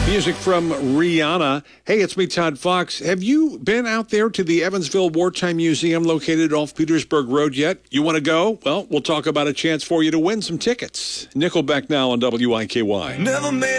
Music from Rihanna. Hey, it's me, Todd Fox. Have you been out there to the Evansville Wartime Museum located off Petersburg Road yet? You want to go? Well, we'll talk about a chance for you to win some tickets. Nickelback now on WIKY. Never made